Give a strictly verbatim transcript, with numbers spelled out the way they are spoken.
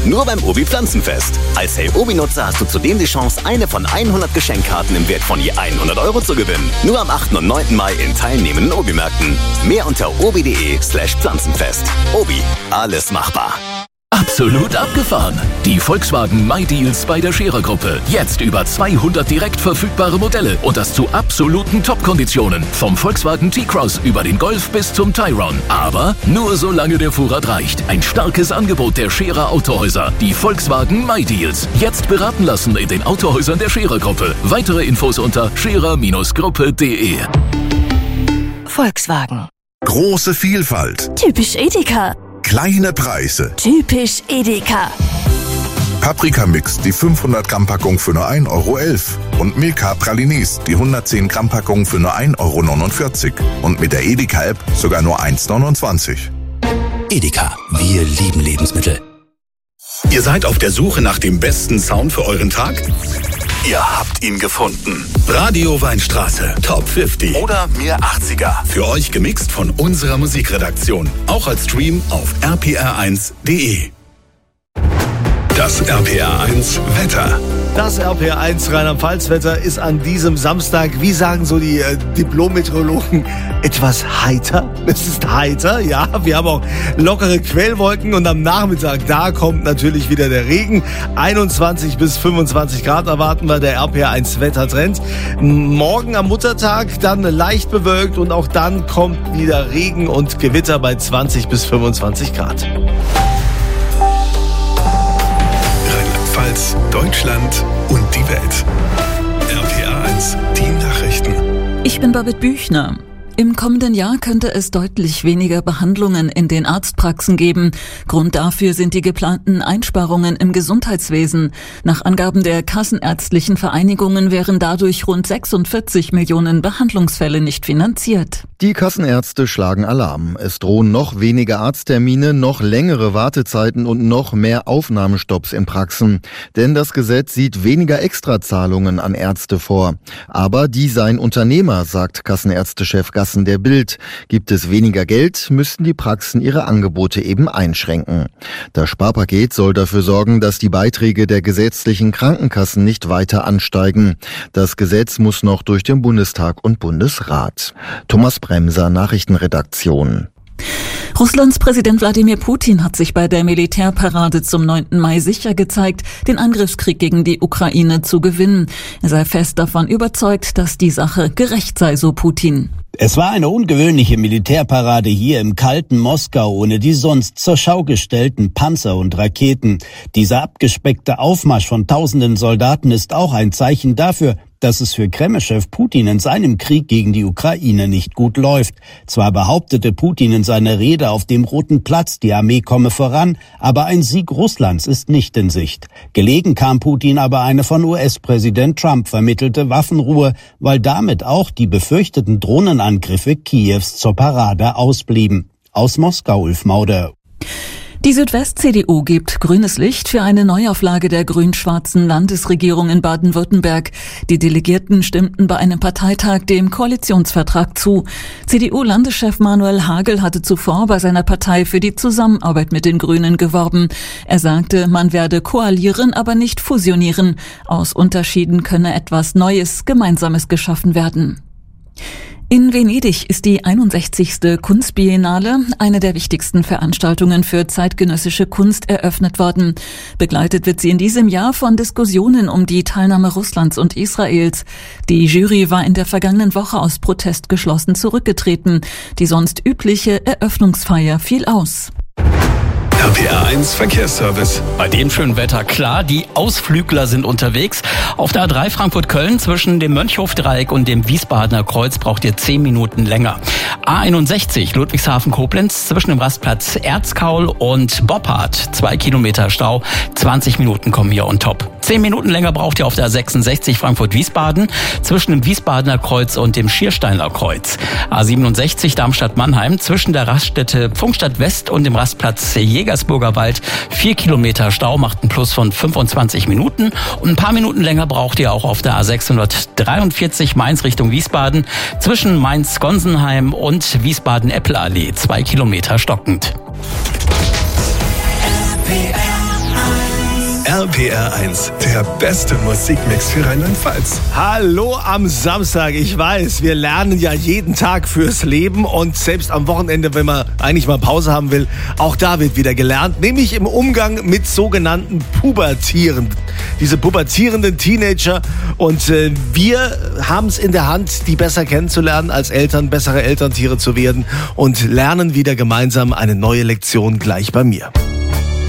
Nur beim Obi Pflanzenfest. Als Hey Obi-Nutzer hast du zudem die Chance, eine von hundert Geschenkkarten im Wert von je hundert Euro zu gewinnen. Nur am achten und neunten Mai in teilnehmenden Obi-Märkten. Mehr unter obi.de slash Pflanzenfest. Obi, alles machbar. Absolut abgefahren. Die Volkswagen MyDeals bei der Scherer-Gruppe. Jetzt über zweihundert direkt verfügbare Modelle und das zu absoluten Top-Konditionen. Vom Volkswagen T-Cross über den Golf bis zum Tayron. Aber nur solange der Vorrat reicht. Ein starkes Angebot der Scherer Autohäuser. Die Volkswagen MyDeals. Jetzt beraten lassen in den Autohäusern der Scherer-Gruppe. Weitere Infos unter scherer Gruppe punkt de. Volkswagen. Große Vielfalt. Typisch Edeka. Kleine Preise. Typisch Edeka. Paprika-Mix, die fünfhundert Gramm Packung für nur ein Euro elf. Und Milka Pralinis, die hundertzehn Gramm Packung für nur ein Euro neunundvierzig. Und mit der Edeka-App sogar nur eins neunundzwanzig. Edeka, wir lieben Lebensmittel. Ihr seid auf der Suche nach dem besten Sound für euren Tag? Ihr habt ihn gefunden. Radio Weinstraße, Top fünfzig oder Mir achtziger. Für euch gemixt von unserer Musikredaktion. Auch als Stream auf r p r eins punkt de. Das R P R eins Wetter. Das R P R eins Rheinland-Pfalz-Wetter ist an diesem Samstag, wie sagen so die äh, Diplom-Meteorologen, etwas heiter. Es ist heiter, ja. Wir haben auch lockere Quellwolken und am Nachmittag, da kommt natürlich wieder der Regen. einundzwanzig bis fünfundzwanzig Grad erwarten wir, der R P R eins Wettertrend. Morgen am Muttertag dann leicht bewölkt und auch dann kommt wieder Regen und Gewitter bei zwanzig bis fünfundzwanzig Grad. Rheinland-Pfalz, Deutschland und die Welt. R P R eins, die Nachrichten. Ich bin Babette Büchner. Im kommenden Jahr könnte es deutlich weniger Behandlungen in den Arztpraxen geben. Grund dafür sind die geplanten Einsparungen im Gesundheitswesen. Nach Angaben der kassenärztlichen Vereinigungen wären dadurch rund sechsundvierzig Millionen Behandlungsfälle nicht finanziert. Die Kassenärzte schlagen Alarm. Es drohen noch weniger Arzttermine, noch längere Wartezeiten und noch mehr Aufnahmestopps in Praxen. Denn das Gesetz sieht weniger Extrazahlungen an Ärzte vor. Aber die seien Unternehmer, sagt Kassenärztechef Gassen der Bild. Gibt es weniger Geld, müssten die Praxen ihre Angebote eben einschränken. Das Sparpaket soll dafür sorgen, dass die Beiträge der gesetzlichen Krankenkassen nicht weiter ansteigen. Das Gesetz muss noch durch den Bundestag und Bundesrat. Thomas Bremser, Nachrichtenredaktion. Russlands Präsident Wladimir Putin hat sich bei der Militärparade zum neunten Mai sicher gezeigt, den Angriffskrieg gegen die Ukraine zu gewinnen. Er sei fest davon überzeugt, dass die Sache gerecht sei, so Putin. Es war eine ungewöhnliche Militärparade hier im kalten Moskau ohne die sonst zur Schau gestellten Panzer und Raketen. Dieser abgespeckte Aufmarsch von tausenden Soldaten ist auch ein Zeichen dafür, dass es für Kreml-Chef Putin in seinem Krieg gegen die Ukraine nicht gut läuft. Zwar behauptete Putin in seiner Rede auf dem Roten Platz, die Armee komme voran, aber ein Sieg Russlands ist nicht in Sicht. Gelegen kam Putin aber eine von U S-Präsident Trump vermittelte Waffenruhe, weil damit auch die befürchteten Drohnenangriffe Kiews zur Parade ausblieben. Aus Moskau, Ulf Mauder. Die Südwest-C D U gibt grünes Licht für eine Neuauflage der grün-schwarzen Landesregierung in Baden-Württemberg. Die Delegierten stimmten bei einem Parteitag dem Koalitionsvertrag zu. C D U-Landeschef Manuel Hagel hatte zuvor bei seiner Partei für die Zusammenarbeit mit den Grünen geworben. Er sagte, man werde koalieren, aber nicht fusionieren. Aus Unterschieden könne etwas Neues, Gemeinsames geschaffen werden. In Venedig ist die einundsechzigste Kunstbiennale, eine der wichtigsten Veranstaltungen für zeitgenössische Kunst, eröffnet worden. Begleitet wird sie in diesem Jahr von Diskussionen um die Teilnahme Russlands und Israels. Die Jury war in der vergangenen Woche aus Protest geschlossen zurückgetreten. Die sonst übliche Eröffnungsfeier fiel aus. R P R eins Verkehrsservice. Bei dem schönen Wetter klar, die Ausflügler sind unterwegs. Auf der A drei Frankfurt-Köln zwischen dem Mönchhof-Dreieck und dem Wiesbadener Kreuz braucht ihr zehn Minuten länger. A einundsechzig Ludwigshafen-Koblenz zwischen dem Rastplatz Erzkaul und Boppard. Zwei Kilometer Stau, zwanzig Minuten kommen hier on top. Zehn Minuten länger braucht ihr auf der A sechsundsechzig Frankfurt-Wiesbaden zwischen dem Wiesbadener Kreuz und dem Schiersteiner Kreuz. A siebenundsechzig Darmstadt-Mannheim zwischen der Raststätte Pfungstadt West und dem Rastplatz Jägersburger Wald. Vier Kilometer Stau macht einen Plus von fünfundzwanzig Minuten. Und ein paar Minuten länger braucht ihr auch auf der A sechshundertdreiundvierzig Mainz Richtung Wiesbaden zwischen Mainz-Gonsenheim und Wiesbaden-Eppelallee. Zwei Kilometer stockend. R P R eins P R eins, der beste Musikmix für Rheinland-Pfalz. Hallo am Samstag. Ich weiß, wir lernen ja jeden Tag fürs Leben und selbst am Wochenende, wenn man eigentlich mal Pause haben will, auch da wird wieder gelernt, nämlich im Umgang mit sogenannten Pubertieren. Diese pubertierenden Teenager und äh, wir haben es in der Hand, die besser kennenzulernen, als Eltern bessere Elterntiere zu werden und lernen wieder gemeinsam eine neue Lektion gleich bei mir.